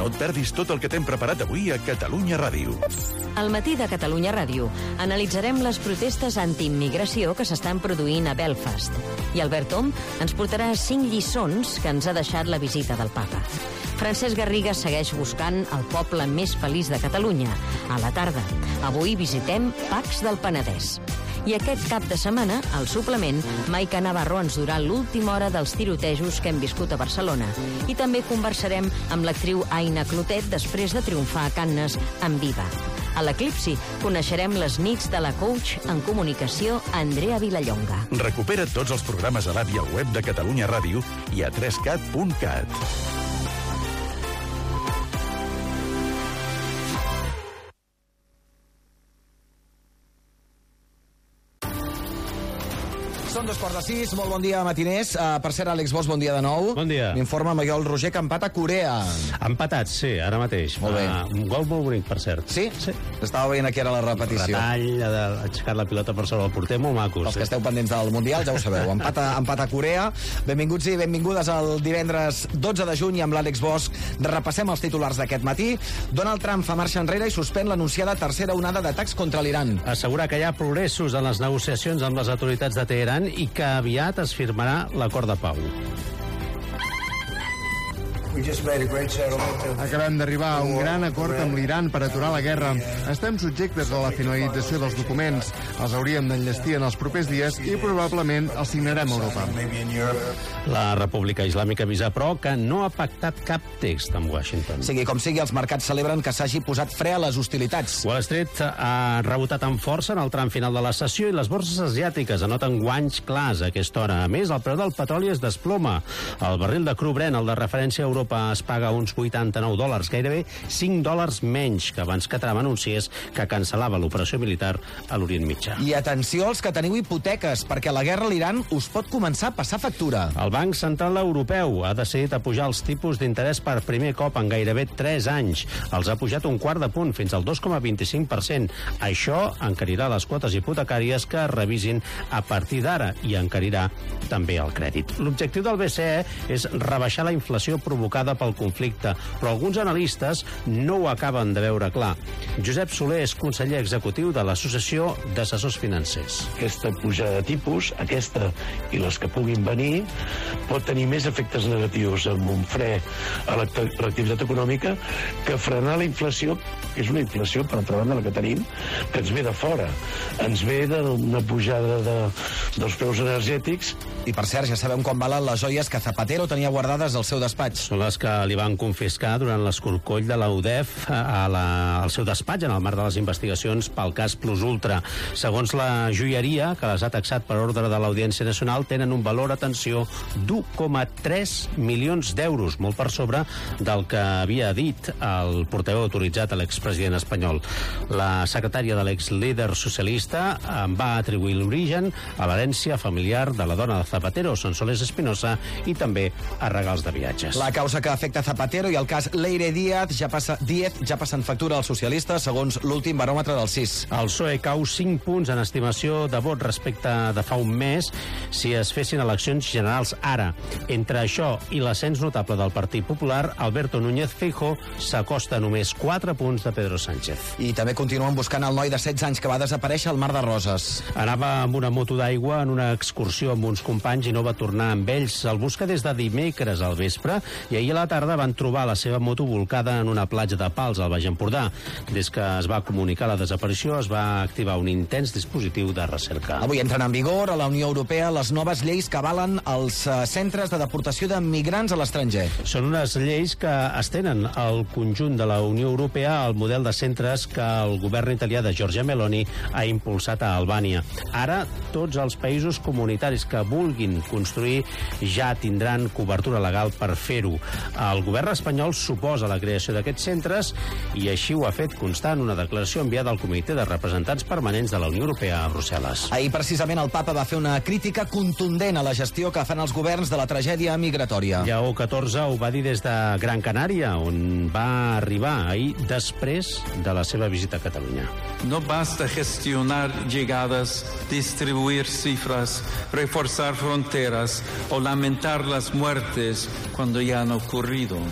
No et perdis tot el que t'hem preparat avui a Catalunya Ràdio. Al matí de Catalunya Ràdio analitzarem les protestes antiimmigració que s'estan produint a Belfast. I Albert Om ens portarà 5 lliçons que ens ha deixat la visita del Papa. Francesc Garriga segueix buscant el poble més feliç de Catalunya. A la tarda, avui visitem Pacs del Penedès. I aquest cap de setmana, al suplement, Maica Navarro ens durà l'última hora dels tirotejos que hem viscut a Barcelona. I també conversarem amb l'actriu Aina Clotet després de triomfar a Cannes amb Viva. A l'Eclipsi coneixerem les nits de la coach en comunicació Andrea Vilallonga. Recupera tots els programes a l'app i al web de Catalunya Ràdio i a 3cat.cat. Són 2:45, molt bon dia, matiners. Per cert, Àlex Bosch, bon dia de nou. Bon dia. M'informa Miguel Roger que empata Corea. Empatats, sí, ara mateix. Molt bé. Un gol molt bonic, per cert. Sí? Sí. Estava veient aquí ara la repetició. Retall, ha aixecat la pilota per sobre el porter, molt macos. Els que esteu pendents del Mundial ja ho sabeu. Empata Corea. Benvinguts i benvingudes al divendres 12 de juny amb l'Àlex Bosch. Repassem els titulars d'aquest matí. Donald Trump fa marxa enrere i suspèn l'anunciada tercera onada d'atacs contra l'Iran. Assegura que hi ha progressos en les negociacions amb les autoritats de Teheran i que aviat es firmarà l'acord de pau. Acabem d'arribar a un gran acord amb l'Iran per aturar la guerra. Estem subjectes a la finalització dels documents. Els hauríem d'enllestir en els propers dies i probablement els signarem a Europa. La República Islàmica avisa, però, que no ha pactat cap text amb Washington. Sigui com sigui, els mercats celebren que s'hagi posat fre a les hostilitats. Wall Street ha rebotat amb força en el tram final de la sessió i les borses asiàtiques anoten guanys clars a aquesta hora. A més, el preu del petroli es desploma. El barril de cru Brent, el de referència a Europa, es paga uns $89, gairebé $5 menys que abans que Trump anunciés que cancel·lava l'operació militar a l'Orient Mitjà. I atenció als que teniu hipoteques, perquè la guerra a l'Iran us pot començar a passar factura. El Banc Central Europeu ha decidit apujar els tipus d'interès per primer cop en gairebé 3 anys. Els ha pujat un quart de punt, fins al 2,25%. Això encarirà les quotes hipotecàries que es revisin a partir d'ara i encarirà també el crèdit. L'objectiu del BCE és rebaixar la inflació provocada pel conflicte, però alguns analistes no ho acaben de veure clar. Josep Soler és conseller executiu de l'Associació d'Assessors Financers. Aquesta pujada de tipus, aquesta i les que puguin venir, pot tenir més efectes negatius amb un fre a l'activitat econòmica que frenar la inflació, que és una inflació, per altra banda, la que tenim, que ens ve de fora. Ens ve d'una pujada dels preus energètics. I per cert, ja sabem com valen les joies que Zapatero tenia guardades al seu despatx. Són les que li van confiscar durant l'escorcoll de la UDEF al seu despatx en el marc de les investigacions pel cas Plus Ultra. Segons la joieria, que les ha taxat per ordre de l'Audiència Nacional, tenen un valor, atenció, d'1,3 milions d'euros, molt per sobre del que havia dit el portaveu autoritzat a l'expresident espanyol. La secretària de l'exlíder socialista en va atribuir l'origen a l'herència familiar de la dona de Zapatero, Sonsoles Espinosa, i també a regals de viatges. La causa que afecta Zapatero i el cas Leire Díaz ja passen factura als socialistes, segons l'últim baròmetre del CIS. El PSOE cau 5 punts en estimació de vot respecte de fa un mes si es fessin eleccions generals ara. Entre això i l'ascens notable del Partit Popular, Alberto Núñez Feijóo s'acosta només 4 punts de Pedro Sánchez. I també continuen buscant el noi de 16 anys que va desaparèixer al Mar de Roses. Anava amb una moto d'aigua en una excursió amb uns companys i no va tornar amb ells. El busca des de dimecres al vespre i ahir a la tarda van trobar la seva moto volcada en una platja de Pals, al Baix Empordà. Des que es va comunicar la desaparició es va activar un intens dispositiu de recerca. Avui entren en vigor a la Unió Europea les noves lleis que avalen els centres de deportació de migrants a l'estranger. Són unes lleis que estenen al conjunt de la Unió Europea el model de centres que el govern italià de Giorgia Meloni ha impulsat a Albània. Ara, tots els països comunitaris que vulguin construir ja tindran cobertura legal per fer-ho. El govern espanyol suposa la creació d'aquests centres i així ho ha fet constar en una declaració enviada al Comitè de Representants Permanents de la Unió Europea a Brussel·les. Ahir, precisament, el papa va fer una crítica contundent a la gestió que fan els governs de la tragèdia migratòria. Lleó XIV ho va dir des de Gran Canària, on va arribar ahir després de la seva visita a Catalunya. No basta gestionar llegadas, distribuir cifras, reforzar fronteras o lamentar las muertes cuando ya han ocurrido.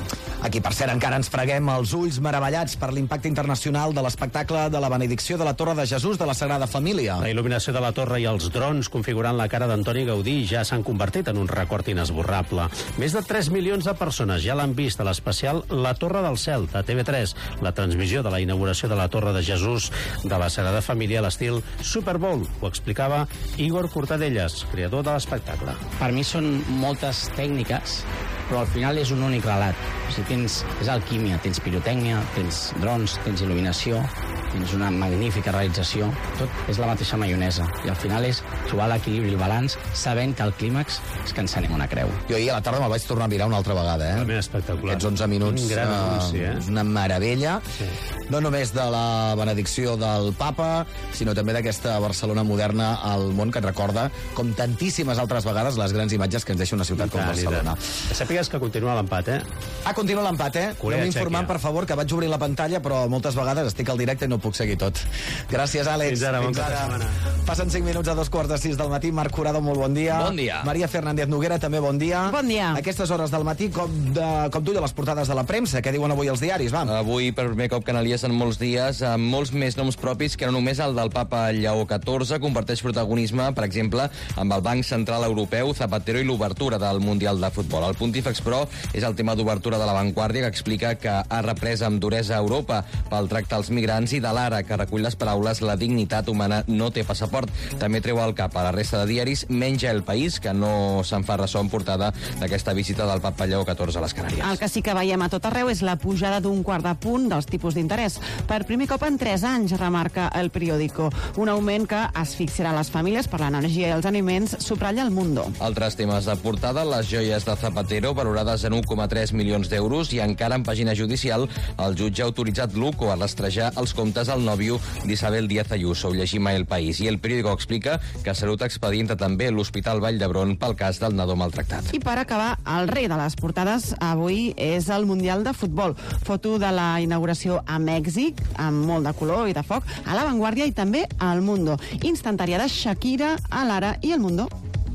Aquí, per cert, encara ens freguem els ulls meravellats per l'impacte internacional de l'espectacle de la benedicció de la Torre de Jesús de la Sagrada Família. La il·luminació de la torre i els drons configurant la cara d'Antoni Gaudí ja s'han convertit en un record inesborrable. Més de 3 milions de persones ja l'han vist a l'especial La Torre del Cel, de TV3, la transmissió de la inauguració de la Torre de Jesús de la Sagrada Família a l'estil Super Bowl. Ho explicava Igor Cortadellas, creador de l'espectacle. Per mi són moltes tècniques, però al final és un únic relat. O sigui, és alquímia, tens pirotècnia, tens drons, tens il·luminació, tens una magnífica realització. Tot és la mateixa maionesa. I al final és trobar l'equilibri i el balanç, sabent que el clímax és que ens anem una creu. Jo ahir a la tarda me'l vaig tornar a mirar una altra vegada, També espectacular. Aquests 11 minuts, un gran anunci, és una meravella. Sí. No només de la benedicció del papa, sinó també d'aquesta Barcelona moderna al món que et recorda, com tantíssimes altres vegades, les grans imatges que ens deixa una ciutat com Barcelona. Sàpigues que continua l'empat, Continua l'empat, Aneu informant, per favor, que vaig obrir la pantalla, però moltes vegades estic al directe i no puc seguir tot. Gràcies, Àlex. Fins ara, bon cap de setmana. Passen 5 minuts a 2:45 del matí. Marc Jurado, molt bon dia. Bon dia. Maria Fernández Noguera, també bon dia. Bon dia. A aquestes hores del matí, com d'ull a les portades de la premsa. Què diuen avui els diaris? Va. Avui, per primer cop que analies en molts dies, amb molts més noms propis que no només el del papa Lleó XIV, comparteix protagonisme, per exemple, amb el Banc Central Europeu, Zapatero i l'obertura del Mundial de Futbol. El Pontífex, però, és el tema d'obertura de La Vanguardia, que explica que ha reprès amb duresa a Europa pel tracte als migrants, i de l'Ara, que recull les paraules "la dignitat humana no té passaport". També treu al cap a la resta de diaris, menys El País, que no se'n fa ressò en portada d'aquesta visita del papa Lleó XIV a les Canàries. El que sí que veiem a tot arreu és la pujada d'un quart de punt dels tipus d'interès. Per primer cop en 3 anys, remarca El Periódico. Un augment que asfixiarà les famílies per l'energia i els aliments, subratlla El Mundo. Altres temes de portada, les joies de Zapatero, valorades en 1,3 milions d'euros, i encara en pàgina judicial, el jutge ha autoritzat l'UCO a rastrejar els comptes al nòvio d'Isabel Díaz Ayuso. Ho llegim a El País. I El Periódico explica que Salut expedienta també l'Hospital Vall d'Hebron pel cas del nadó maltractat. I per acabar, el rei de les portades avui és el Mundial de Futbol. Foto de la inauguració a Mèxic, amb molt de color i de foc, a La Vanguardia i també a El Mundo. Instantària de Shakira, a l'Ara i El Mundo.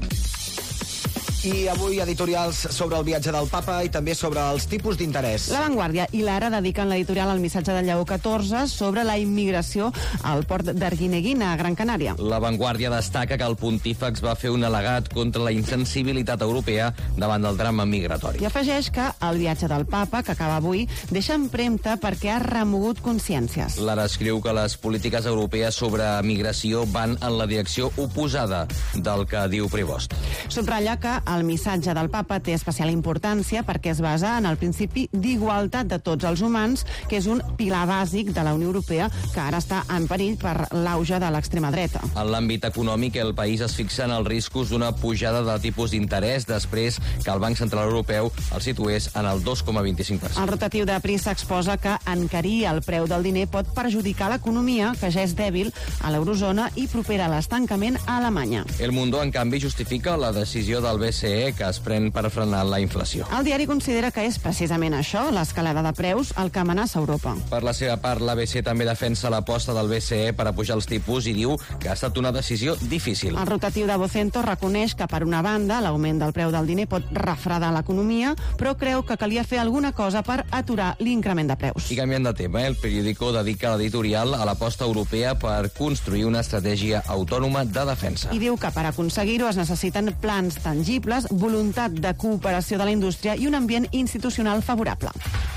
I avui editorials sobre el viatge del papa i també sobre els tipus d'interès. La Vanguardia i l'Ara dediquen l'editorial al missatge de Lleó XIV sobre la immigració al port d'Arguineguín, a Gran Canària. La Vanguardia destaca que el pontífex va fer un al·legat contra la insensibilitat europea davant del drama migratori. I afegeix que el viatge del papa, que acaba avui, deixa empremta perquè ha remogut consciències. L'Ara escriu que les polítiques europees sobre migració van en la direcció oposada del que diu Prevost. Subratlla que el missatge del papa té especial importància perquè es basa en el principi d'igualtat de tots els humans, que és un pilar bàsic de la Unió Europea que ara està en perill per l'auge de l'extrema dreta. En l'àmbit econòmic, El País es fixa en els riscos d'una pujada de tipus d'interès després que el Banc Central Europeu el situés en el 2,25%. El rotatiu de Prisa exposa que encarir el preu del diner pot perjudicar l'economia, que ja és dèbil a l'eurozona i propera a l'estancament a Alemanya. El Mundo, en canvi, justifica la decisió del BCE que es pren per frenar la inflació. El diari considera que és precisament això, l'escalada de preus, el que amenaça Europa. Per la seva part, l'ABC també defensa l'aposta del BCE per apujar els tipus i diu que ha estat una decisió difícil. El rotatiu de Vocento reconeix que, per una banda, l'augment del preu del diner pot refredar l'economia, però creu que calia fer alguna cosa per aturar l'increment de preus. I canviant de tema, El Periódico dedica l'editorial a l'aposta europea per construir una estratègia autònoma de defensa. I diu que per aconseguir-ho es necessiten plans tangibles, voluntat de cooperació de la indústria i un ambient institucional favorable.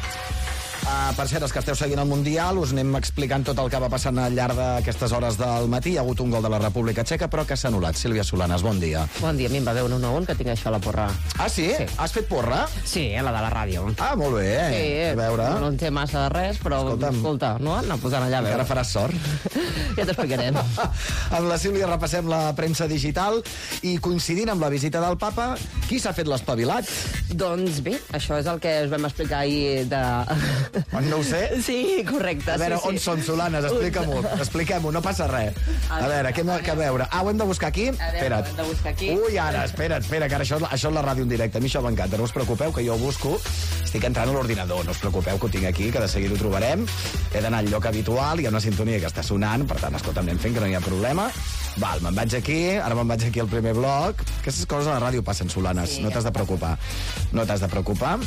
Per cert, els que esteu seguint el Mundial, us anem explicant tot el que va passant al llarg d'aquestes hores del matí. Hi ha hagut un gol de la República Txeca, però que s'ha anul·lat. Sílvia Solanes, bon dia. Bon dia, a mi em va veure un 1-1 que tinc això a la porra. Ah, sí? Has fet porra? Sí, la de la ràdio. Ah, molt bé. Sí, a veure. No en té massa de res, però escolta, no? Anar posant allà a veure. Encara faràs sort. Ja t'explicarem. Amb la Sílvia repassem la premsa digital i coincidint amb la visita del papa, qui s'ha fet l'espavilat? Doncs bé, això és el que us vam explicar ahir de... No ho sé? Sí, correcte. A veure, sí. On som, Solanes? Expliquem-ho, no passa res. A veure, què hem de veure? Ah, ho hem de buscar aquí? Espera't. Ho hem de buscar aquí. Ui, ara, espera, que ara això és la ràdio en directe. A mi això m'encanta, no us preocupeu, que jo ho busco. Estic entrant a l'ordinador, no us preocupeu, que ho tinc aquí, que de seguida ho trobarem. He d'anar al lloc habitual, hi ha una sintonia que està sonant, per tant, escolta, anem fent que no hi ha problema. Val, me'n vaig aquí, ara me'n vaig aquí al primer bloc. Aquestes coses a la ràdio passen, Solanes, no t'has de preocupar. No t'has de preocupar.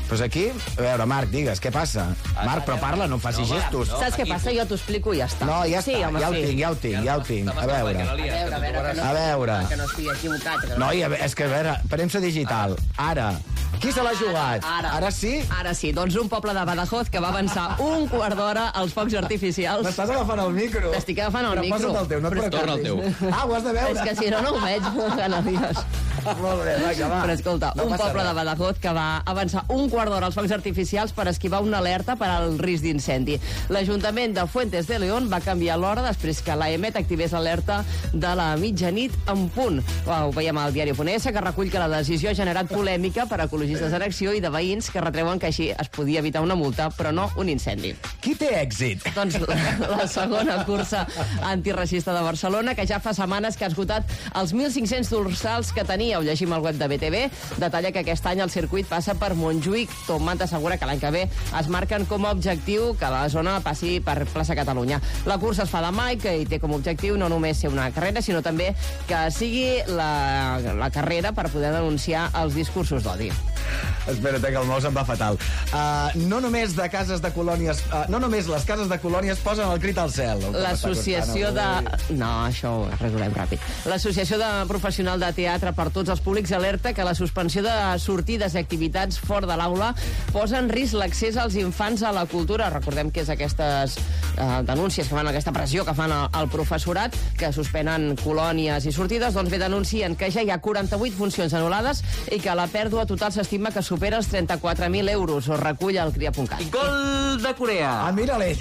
Pues aquí, a veure, Marc, digues, què passa? Marc, però parla, no em facis gestos. Saps què passa? Jo t'ho explico i ja està. No, ja Sí, està, home, ja ho sí. tinc. A veure. A veure. Que no estigui equivocat. No, és que, a veure, premsa digital. Ara. Qui se l'ha jugat? Ara sí? Ara sí. Doncs un poble de Badajoz que va avançar un quart d'hora als focs artificials. M'estàs agafant el micro. T'estic agafant el micro. Però posa't el teu, no et preocupis. Torna el teu. Ah, ho has de veure. És que si no, no ho veig. Canalies. Molt bé, va, que va. Però escolta, No un passa poble res. de Badajoz que va avançar un quart d'hora als focs artificials per esquivar una alerta per al risc d'incendi. L'Ajuntament de Fuentes de León va canviar l'hora després que l'AEMET activés l'alerta de la mitjanit en punt. Ho veiem al diari.es, que recull que la decisió ha generat polèmica per ecologistes en acció i de veïns que retreuen que així es podia evitar una multa, però no un incendi. Qui té èxit? Doncs la segona cursa antiracista de Barcelona, que ja fa setmanes que ha esgotat els 1.500 dorsals que tenia. Ho llegim al web de BTV. Detalla que aquest any el circuit passa per Montjuïc. Tom Manta assegura que l'any que ve es marquen com a objectiu que la zona passi per plaça Catalunya. La cursa es fa demà i que hi té com a objectiu no només ser una carrera, sinó també que sigui la carrera per poder denunciar els discursos d'odi. Espera't, que el Mous em va fatal. No només de cases de colònies... no només les cases de colònies posen el crit al cel. L'associació de... No, això ho resolem ràpid. L'Associació de Professional de Teatre per Tots els Públics alerta que la suspensió de sortides i activitats fora de l'aula posa en risc l'accés als infants a la cultura. Recordem que és aquestes denúncies que fan, aquesta pressió que fan al professorat, que suspenen colònies i sortides, doncs bé, denuncien que ja hi ha 48 funcions anul·lades i que la pèrdua total s'estima que supera els 34.000 euros. Ho recull el Cria.cat. Gol de Corea! Ah, mira-li!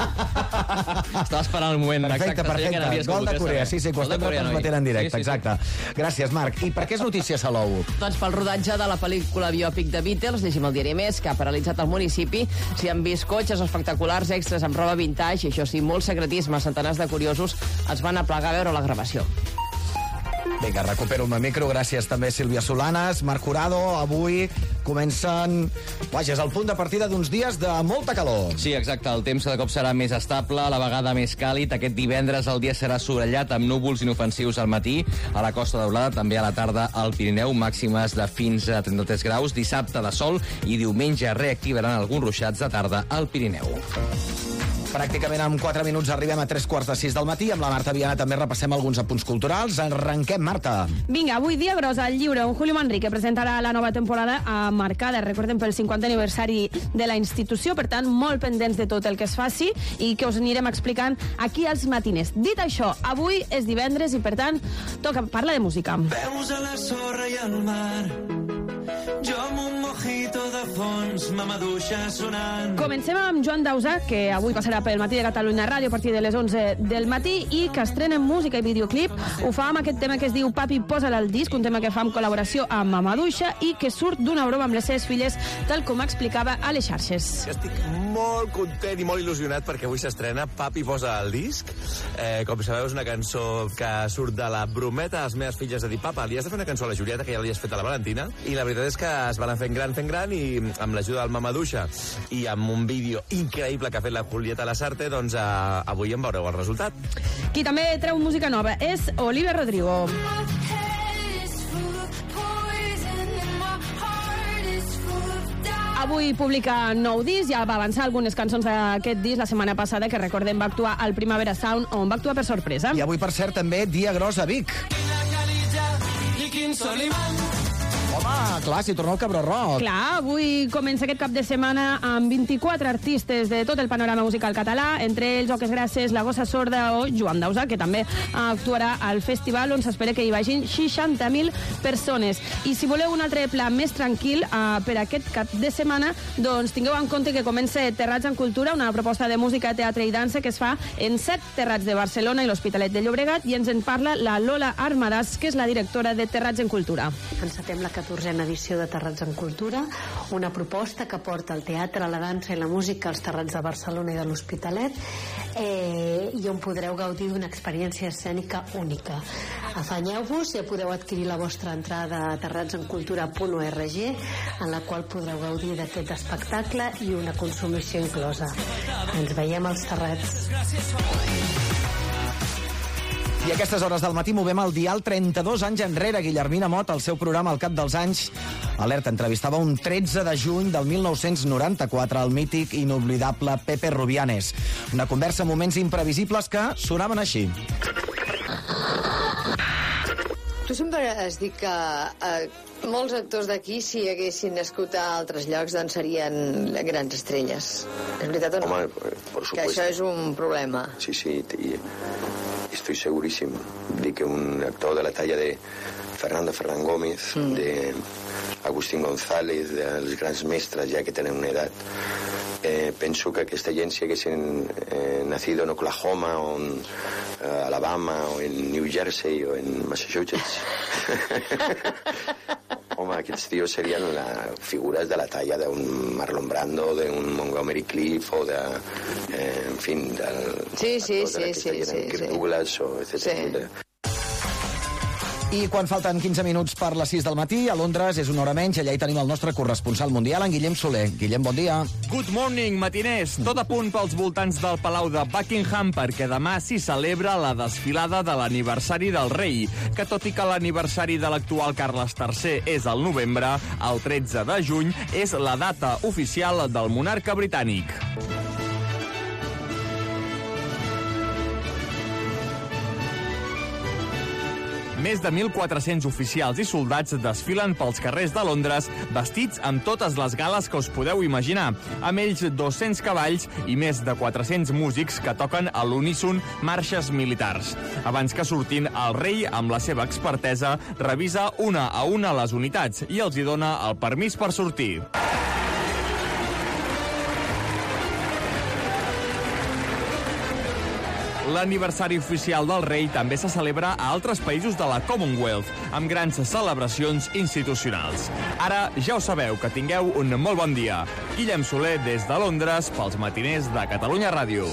Estava esperant el moment Perfecte. Gol de Corea, sí, que ho estem retransmetent en directe, exacte. Gràcies, Marc. I per què és notícia Salou? Doncs pel rodatge de la pel·lícula biòpic de Beatles, llegim el diari Més, que ha paralitzat el municipi. S'hi han vist cotxes espectaculars, extras amb roba vintage, i això sí, molt secretisme. Centenars de curiosos es van aplegar a veure la gravació. Vinga, recupero el meu micro. Gràcies també Sílvia Solanes, Marc Jurado. Avui comencen... Vaja, és el punt de partida d'uns dies de molta calor. Sí, exacte. El temps de cop serà més estable, a la vegada més càlid. Aquest divendres el dia serà assolellat amb núvols inofensius al matí, a la Costa Daurada, també a la tarda al Pirineu, màximes de fins a 33 graus. Dissabte de sol i diumenge reactivaran alguns ruixats de tarda al Pirineu. Pràcticament en 4 minuts arribem a 3:45 del matí. Amb la Marta Viana també repassem alguns apunts culturals. Arrenquem, Marta. Vinga, avui dia gros al lliure. Un Julio Manrique presentarà la nova temporada a Marcada. Recordem pel 50 aniversari de la institució, per tant, molt pendents de tot el que es faci i que us anirem explicant aquí als matiners. Dit això, avui és divendres i, per tant, toca parlar de música. Veus a la sorra i al mar, jo amb un mojito de fons, mamaduixa sonant. Comencem amb Joan Dausà, que avui passarà pel Matí de Catalunya Ràdio a partir de les 11 del matí i que estrena música i videoclip. Ho fa amb aquest tema que es diu Papi, posa'l al disc, un tema que fa en col·laboració amb Mamaduixa i que surt d'una broma amb les seves filles, tal com explicava a les xarxes. Estic molt content i molt il·lusionat perquè avui s'estrena Papi, posa el disc. Com sabeu, és una cançó que surt de la brometa de les meves filles de dir: papa, li has de fer una cançó a la Julieta, que ja li has fet a la Valentina. I la veritat és que es van fent gran i amb l'ajuda del Mamaduixa i amb un vídeo increïble que ha fet la Julieta Lasarte, doncs avui en veureu el resultat. Qui també treu música nova és Olivia Rodrigo. Avui publica nou disc, ja va avançar algunes cançons d'aquest disc la setmana passada, que recordem va actuar al Primavera Sound, on va actuar per sorpresa. I avui, per cert, també dia gros a Vic. I quin Soliman. Home, clar, si torna el Cabró Rock. Clar, avui comença aquest cap de setmana amb 24 artistes de tot el panorama musical català, entre ells Oques Grasses, La Gossa Sorda o Joan Dausà, que també actuarà al festival, on s'espera que hi vagin 60.000 persones. I si voleu un altre pla més tranquil per aquest cap de setmana, doncs tingueu en compte que comença Terrats en Cultura, una proposta de música, teatre i dansa que es fa en 7 terrats de Barcelona i l'Hospitalet de Llobregat, i ens en parla la Lola Armadàs, que és la directora de Terrats en Cultura. Encetem la 14a edició de Terrats en Cultura, una proposta que porta el teatre, la dansa i la música als terrats de Barcelona i de l'Hospitalet, i on podreu gaudir d'una experiència escènica única. Afanyeu-vos, ja podeu adquirir la vostra entrada a terratsencultura.org, en la qual podreu gaudir d'aquest espectacle i una consumició inclosa. Ens veiem als terrats. I a aquestes hores del matí movem el dial 32 anys enrere. Guillermina Mot, al seu programa Al cap dels anys, Alerta entrevistava un 13 de juny del 1994 el mític i inoblidable Pepe Rubianes. Una conversa amb moments imprevisibles que sonaven així. Tu sempre has dit que molts actors d'aquí, si haguessin nascut a altres llocs, doncs serien grans estrelles. És veritat o no? Home, por supuesto. Que això és un problema. Sí, estoy segurísimo de que un actor de la talla de Fernando Fernán Gómez, de Agustín González, dels grans mestres ja que tenen una edat, penso que aquesta gent, si haguessin nacido en Oklahoma o en Alabama o en New Jersey o en Massachusetts, home, aquests tios serien figures de la talla d'un Marlon Brando, d'un Montgomery Clift o de, en fin, Kirk Douglas o etc. I quan falten 15 minuts per les 6 del matí, a Londres és una hora menys, allà hi tenim el nostre corresponsal mundial, en Guillem Soler. Guillem, bon dia. Good morning, matiners. Tot a punt pels voltants del Palau de Buckingham, perquè demà s'hi celebra la desfilada de l'aniversari del rei, que tot i que l'aniversari de l'actual Carles III és al novembre, el 13 de juny és la data oficial del monarca britànic. Més de 1.400 oficials i soldats desfilen pels carrers de Londres vestits amb totes les gales que us podeu imaginar, amb ells 200 cavalls i més de 400 músics que toquen a l'uníson marxes militars. Abans que surtin, el rei, amb la seva expertesa, revisa una a una les unitats i els hi dona el permís per sortir. L'aniversari oficial del rei també se celebra a altres països de la Commonwealth, amb grans celebracions institucionals. Ara ja ho sabeu, que tingueu un molt bon dia. Guillem Soler, des de Londres, pels matiners de Catalunya Ràdio.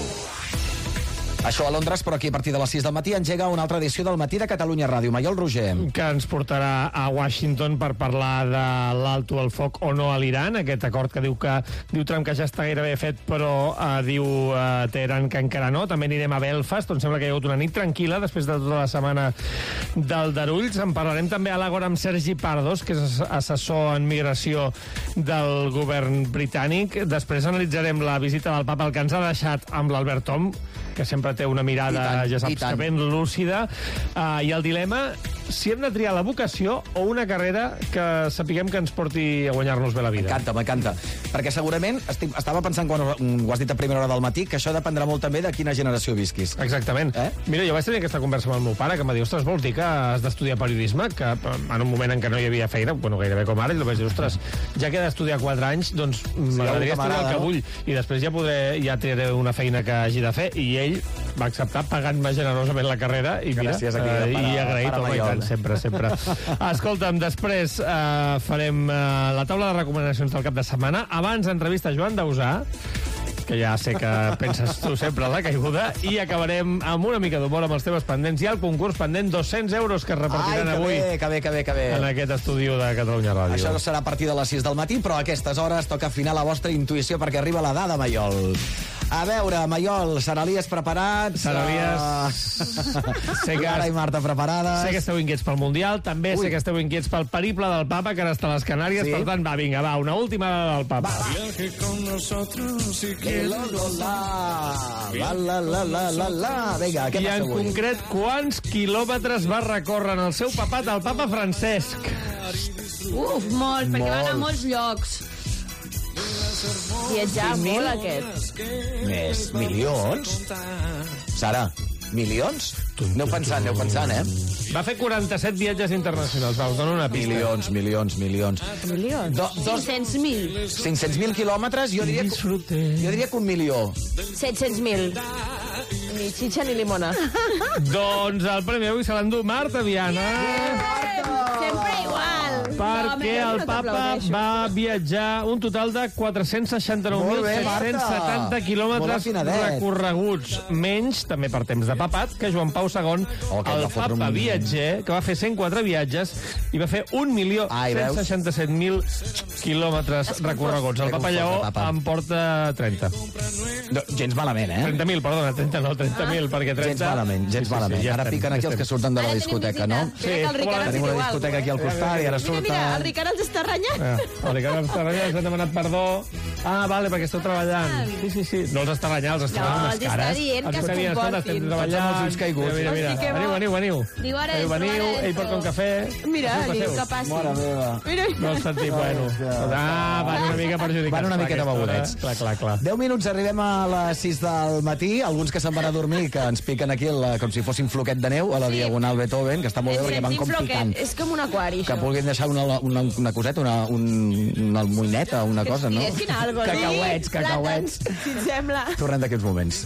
Això a Londres, però aquí a partir de les 6 del matí engega una altra edició del Matí de Catalunya Ràdio. Maiol Roger. Que ens portarà a Washington per parlar de l'alto al foc o no a l'Iran, aquest acord que diu Trump que ja està gairebé fet, però diu Teheran que encara no. També anirem a Belfast, on sembla que hi ha hagut una nit tranquil·la després de tota la setmana d'aldarulls. En parlarem també a l'Àgora amb Sergi Pardos, que és assessor en migració del govern britànic. Després analitzarem la visita del papa, el que ens ha deixat amb l'Albert Tom, que sempre té una mirada, ja saps, que ben lúcida. I el dilema, si hem de triar la vocació o una carrera que sapiguem que ens porti a guanyar-nos bé la vida. M'encanta. Perquè segurament, estava pensant quan ho has dit a primera hora del matí, que això dependrà molt també de quina generació visquis. Exactament. Mira, jo vaig tenir aquesta conversa amb el meu pare, que em va dir, ostres, vols dir que has d'estudiar periodisme? Que en un moment en què no hi havia feina, bueno, gairebé com ara, i vaig dir, ostres, ja que he d'estudiar 4 anys, doncs m'agradaria estudiar el que vull, i després ja triaré una feina que hagi de fer, i ell va acceptar pagant-me generosament la carrera, i mira, i agraït, home, i tant, sempre. Escolta'm, després farem la taula de recomanacions del cap de setmana. Abans, entrevista a Joan Dausà, que ja sé que penses tu sempre en la caiguda, i acabarem amb una mica d'humor amb els temes pendents i el concurs pendent, 200 euros que es repartiran avui que bé. En aquest estudi de Catalunya Ràdio. Això serà a partir de les 6 del matí, però a aquestes hores toca afinar la vostra intuïció perquè arriba la dada, Maiol. A veure, Maiol, Saralies preparats? Sé que Clara i Marta preparades? Sé que esteu inquiets pel Mundial, també sé que esteu inquiets pel periple del papa, que ara està a les Canàries, per tant, vinga, una última dada del papa. Viaje con nosotros si quieres. Vinga, què passa avui? I en concret, quants quilòmetres va recórrer en el seu papat el papa Francesc? Molts, perquè van a molts llocs. Viatjar molt, aquest. Més milions? Sara, milions? Aneu pensant, Va fer 47 viatges internacionals, us dono una pista. Milions. 500.000. 500.000 quilòmetres, jo diria que 1 milió. 700.000. Ni xitxa ni limona. Doncs el premi avui se l'endú Marta Viana. Sempre igual. perquè el papa va viatjar un total de 469.770 quilòmetres recorreguts. Menys, també per temps de papat, que Joan Pau II, el papa viatger, que va fer 104 viatges i va fer 1.167.000 quilòmetres recorreguts. El papa Lleó en porta 30. No, gens malament, eh? 30.000, perdona, 30 no, 30.000, perquè 30... Gens malament. Ara piquen aquí els que surten de la discoteca, no? Sí, tenim una discoteca aquí al costat i ara surten... Mira, el Ricard els està renyant. El Ricard els està renyant, els han demanat perdó. Ah, vale, perquè esteu treballant. Sí. No els està renyant, els està renyant les cares. No, els està dient que es comportin. Estem treballant. Mira. Veniu. Diu, ara és. Veniu, ell porta un cafè. Mira, diu que passi. Mare meva. No el sentim, bueno. Van una mica perjudicats. Van una miqueta begonets. Clar. 10 minuts, arribem a les 6 del matí. Alguns que se'n van a dormir, que ens piquen aquí com si fossin floquet de neu a la Diagonal Beethoven, que està molt bé perquè van com picant. És com un aquari, que vulguin deixar una coseta, una almoineta, una cosa, no? Cacauets. Si et sembla. Tornem d'aquí uns moments.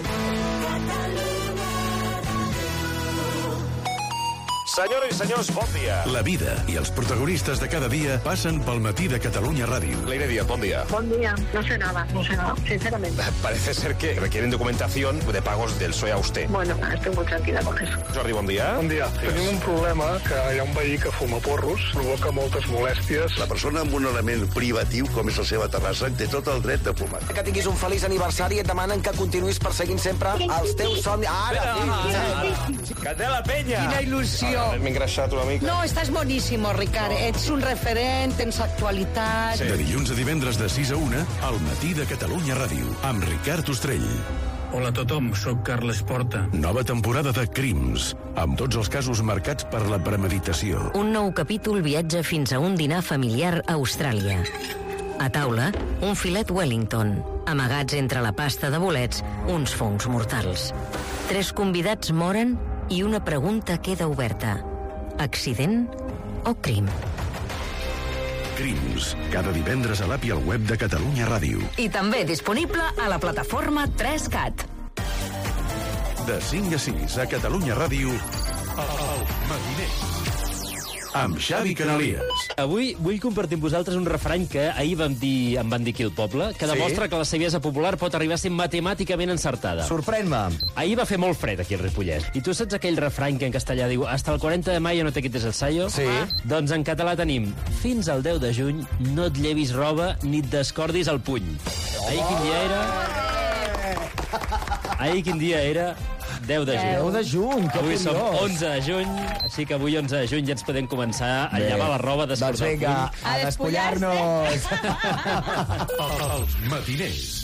Senyores i senyors, bon dia. La vida i els protagonistes de cada dia passen pel matí de Catalunya Ràdio. Leire Díaz, bon dia. Buen día. No sé nada, sinceramente. Parece ser que requieren documentación de pagos del PSOE a usted. Bueno, estoy muy tranquila con eso. Jordi, bon dia. Bon dia. Tenim un problema, que hi ha un veí que fuma porros, provoca moltes molèsties. La persona amb un element privatiu, com és la seva terrassa, té tot el dret de fumar. Que tinguis un feliç aniversari i et demanen que continuïs perseguint sempre els teus somnis. Que té la penya! Quina il·lusió. M'he engreixat una mica. No, estàs boníssim, Ricard. Ets un referent, tens actualitat. De dilluns a divendres de 6 a 1, al matí de Catalunya Ràdio, amb Ricard Ostrell. Hola a tothom, sóc Carles Porta. Nova temporada de Crims, amb tots els casos marcats per la premeditació. Un nou capítol viatja fins a un dinar familiar a Austràlia. A taula, un filet Wellington. Amagats entre la pasta de bolets, uns fongs mortals. 3 convidats moren i una pregunta queda oberta. Accident o crim? Crims, cada divendres a l'app i al web de Catalunya Ràdio. I també disponible a la plataforma 3CAT. De 5 a 6 a Catalunya Ràdio, el matiner. Amb Xavi Canalies. Avui vull compartir amb vosaltres un refrany que ahir em van dir aquí al poble, que demostra que la saviesa popular pot arribar a ser matemàticament encertada. Sorprèn-me. Ahir va fer molt fred aquí al Ripollès. I tu saps aquell refrany que en castellà diu hasta el 40 de mayo no te quites el sayo? Sí. Doncs en català tenim fins al 10 de juny no et llevis roba ni et descordis el puny. Ahir quin dia era? 10 de juny. 10 de juny, que avui curiós. som 11 de juny, així que avui 11 de juny ja ens podem començar a llevar la roba, descordar el puny. Doncs vinga, a despullar-nos. Els matiners.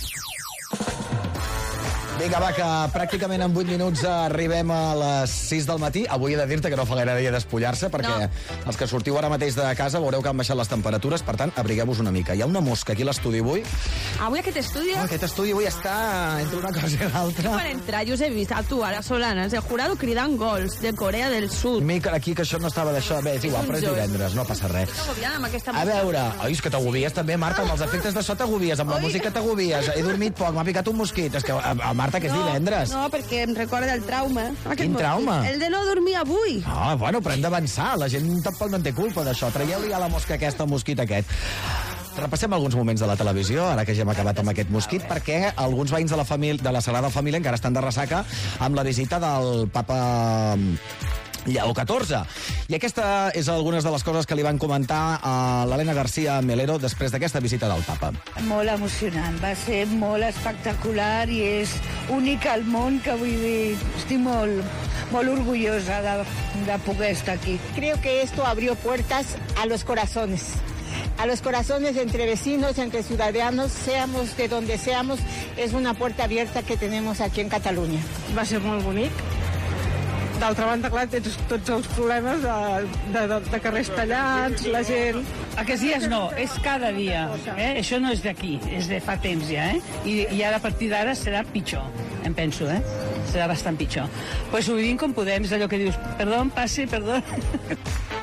Vinga, va, que pràcticament en 8 minuts arribem a les 6 del matí. Avui he de dir-te que no fa gaire dia despullar-se, perquè els que sortiu ara mateix de casa veureu que han baixat les temperatures, per tant, abrigueu-vos una mica. Hi ha una mosca aquí a l'estudi avui. Avui aquest estudi... Aquest estudi avui està entre una cosa i l'altra. Per entrar, jo us he vist actuar a Solanas, el jurado cridant gols de Corea del Sud. Mica, aquí, que això no estava d'això. Bé, és igual, però és divendres, no passa res. A veure, oi, és que t'agobies també, Marta, amb els efectes de so t'agobies, amb la música t'agobies. He dormit poc, m'ha picat un mosquit. És que, Marta, que és divendres. No, perquè em recorda el trauma. Quin trauma? El de no dormir avui. Ah, bueno, però hem d'avançar. La gent tampoc no en té culpa d'això. Traieu-li a la mosca aquesta, al mosquit aquest. Repassem alguns moments de la televisió, ara que ja hem acabat amb aquest mosquit, perquè alguns veïns de la Sagrada Família encara estan de ressaca amb la visita del papa Lleó XIV. I aquesta és algunes de les coses que li van comentar a l'Helena García Melero després d'aquesta visita del papa. Molt emocionant, va ser molt espectacular i és únic al món, que vull dir, estic molt orgullosa de poder estar aquí. Creo que esto abrió puertas a los corazones entre vecinos, entre ciudadanos, seamos de donde seamos, es una puerta abierta que tenemos aquí en Catalunya. Va ser molt bonic. D'altra banda, clar, tens tots els problemes de carrers tallats, la gent... Aquests dies no, és cada dia. Això no és d'aquí, és de fa temps ja. I ara, a partir d'ara, serà pitjor, em penso. Serà bastant pitjor. Pues ho vivim com podem, és allò que dius, perdó, passi, perdó.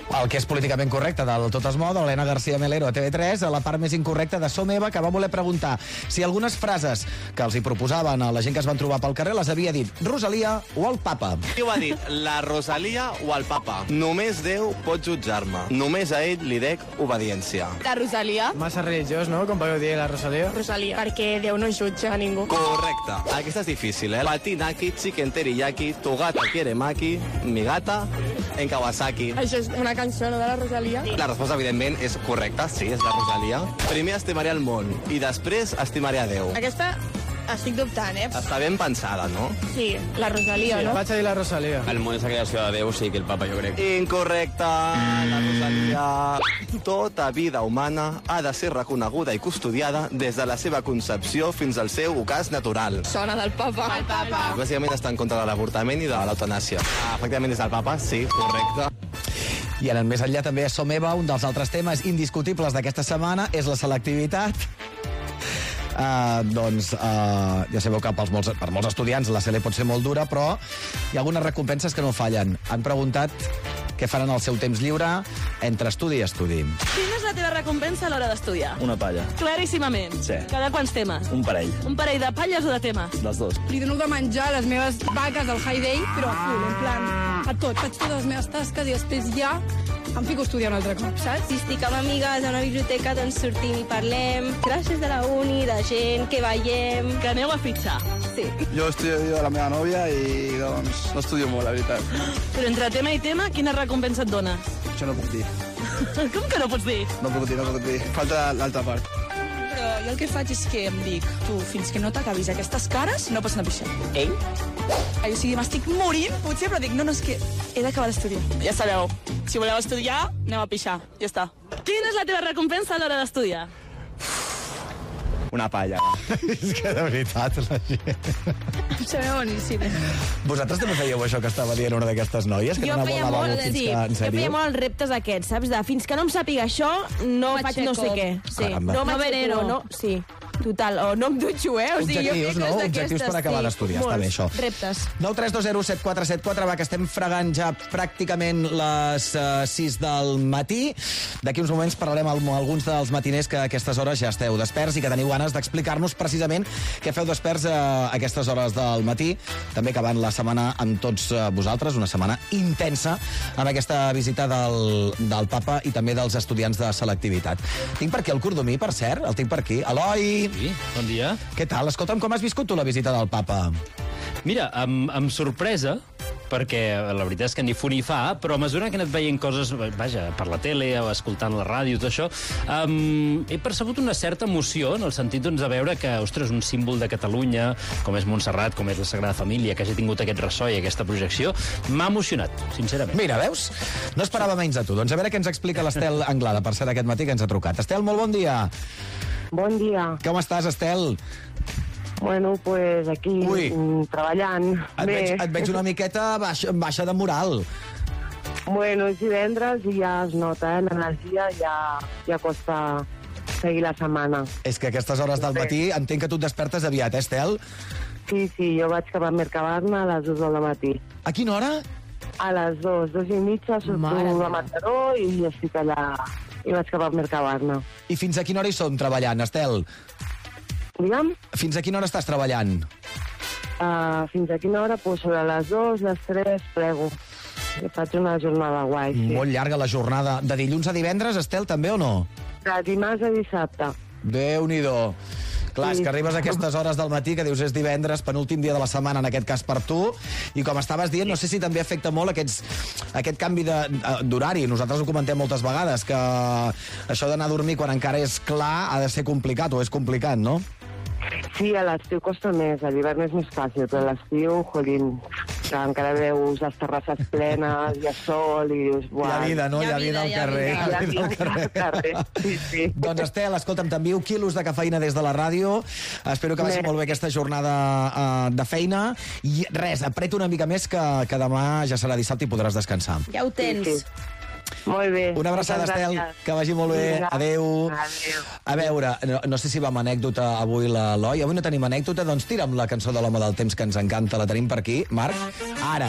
El que és políticament correcte del Tot es mou, de l'Helena García Melero a TV3, a la part més incorrecta de Som Eva, que va voler preguntar si algunes frases que els hi proposaven a la gent que es van trobar pel carrer les havia dit Rosalia o el papa. Qui ho ha dit, la Rosalia o el papa? Només Déu pot jutjar-me. Només a ell li dec obediència. La Rosalia. Massa religiós, no?, com podeu dir la Rosalia. Rosalia, perquè Déu no jutja a ningú. Correcte. Aquesta és difícil, eh? Patinaki, chicken teriyaki, tu gata quiere maki, mi gata en Kawasaki. Això és una cançó, no, de la Rosalia? La resposta, evidentment, és correcta. Sí, és la Rosalia. Primer estimaré el món i després estimaré a Déu. Aquesta estic dubtant, eh? Està ben pensada, no? Sí, la Rosalia, no? Vaig a dir la Rosalia. El món és la creació de Déu, sí, que el papa, jo crec. Incorrecte, la Rosalia. Tota vida humana ha de ser reconeguda i custodiada des de la seva concepció fins al seu ocàs natural. Sona del papa. El papa. Bàsicament està en contra de l'avortament i de l'eutanàsia. Efectivament és el papa, sí, correcte. I anant més enllà també a Som Eva, un dels altres temes indiscutibles d'aquesta setmana és la selectivitat. Ja sabeu que per molts estudiants la CL pot ser molt dura, però hi ha algunes recompenses que no fallen. Han preguntat què faran al seu temps lliure entre estudi i estudi. Quina és la teva recompensa a l'hora d'estudiar? Una palla. Claríssimament. Sí. Cada quants temes? Un parell. Un parell de palles o de temes? Les dos. Li dono de menjar les meves vaques al high day, però a full, en plan, a tot. Faig totes les meves tasques i després ja em fico a estudiar un altre cop, saps? Si estic amb amigues a una biblioteca, doncs sortim i parlem. Classes de la uni, de gent, que ballem... Que aneu a fitxar. Sí. Jo estudio de la meva nòvia i, doncs, no estudio molt, la veritat. Però entre tema i tema, quina recompensa et dones? Això no puc dir. Com que no pots dir? No puc dir. Falta l'altra part. Però jo el que faig és que em dic, tu, fins que no t'acabis aquestes cares, no pots anar a pixar. Ell? O sigui, m'estic morint, potser, però dic, no, és que he d'acabar d'estudiar. Ja sabeu, si voleu estudiar, aneu a pixar. Ja està. Quina és la teva recompensa a l'hora d'estudiar? Una palla. És que de veritat, la gent... Em sembla boníssim. Vosaltres també fèieu això que estava dient una d'aquestes noies? Que Jo feia molt, fins sí, que, en jo sèrio? feia molt els reptes aquests, saps? De fins que no em sàpiga això, no faig no sé què. Sí. Caramba. No m'aixeco, no? Sí. Total, o no em dutxo, eh? O sigui, Objectius, no? Objectius per acabar d'estudiar, està bé, això. Reptes. 932017474, va, que estem fregant ja pràcticament les 6 del matí. D'aquí uns moments parlarem amb alguns dels matiners que a aquestes hores ja esteu desperts i que teniu ganes d'explicar-nos precisament què feu desperts a aquestes hores del matí, també acabant la setmana amb tots vosaltres, una setmana intensa amb aquesta visita del papa i també dels estudiants de selectivitat. Tinc per aquí el Cordomí, per cert, el tinc per aquí. Eloi! Sí, bon dia. Què tal? Escolta'm, com has viscut tu la visita del papa? Mira, amb sorpresa, perquè la veritat és que ni fu ni fa, però a mesura que he anat veient coses, vaja, per la tele o escoltant la ràdio, tot això, he percebut una certa emoció en el sentit doncs, de veure que, ostres, un símbol de Catalunya, com és Montserrat, com és la Sagrada Família, que hagi tingut aquest ressò i aquesta projecció, m'ha emocionat, sincerament. Mira, veus? No esperava menys de tu. Doncs a veure què ens explica l'Estel Anglada, per cert, aquest matí que ens ha trucat. Estel, molt bon dia. Bon dia. Com estàs, Estel? Bueno, pues aquí, treballant. Et veig una miqueta baixa de moral. Bueno, és divendres i ja es nota, l'energia ja costa seguir la setmana. És que a aquestes hores del matí entenc que tu et despertes aviat, Estel? Sí, jo vaig cap a Mercabarna a les 2 del matí. A quina hora? A les 2, 2:30, surto a Mataró i estic allà. I vaig cap a Mercabarna. I fins a quina hora hi som treballant, Estel? Digue'm? Fins a quina hora estàs treballant? Fins a quina hora? Pues sobre les 2, les 3, prego. Faig una jornada guai, sí. Molt llarga la jornada. De dilluns a divendres, Estel, també o no? De dimarts a dissabte. Déu-n'hi-do. Clar, és que arribes a aquestes hores del matí que dius és divendres, penúltim dia de la setmana, en aquest cas per tu, i com estaves dient, no sé si també afecta molt aquest canvi d'horari. Nosaltres ho comentem moltes vegades, que això d'anar a dormir quan encara és clar ha de ser complicat, o és complicat, no? Sí, a l'estiu costa més, a l'hivern és més fàcil, però a l'estiu, jolín, que encara veus les terrasses plenes, hi ha sol, i dius... Hi ha vida, no? Hi ha vida al carrer. Hi ha vida al carrer, sí. Doncs, Estel, escolta'm, t'envio quilos de cafeïna des de la ràdio. Espero que vagi molt bé aquesta jornada de feina. I res, apreta una mica més, que demà ja serà dissabte i podràs descansar. Ja ho tens. Sí. Molt bé. Una abraçada, Estel, que vagi molt bé. Adéu. A veure, no sé si va amb anècdota avui l'Eloi. Avui no tenim anècdota, doncs tira'm la cançó de l'Home del Temps, que ens encanta. La tenim per aquí. Marc, ara.